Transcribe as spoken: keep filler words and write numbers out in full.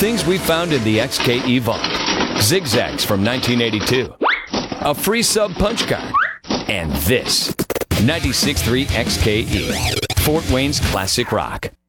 things we found in the X K E vault. Zigzags from nineteen eighty-two. A free sub punch card. And this. ninety-six point three X K E. Fort Wayne's classic rock.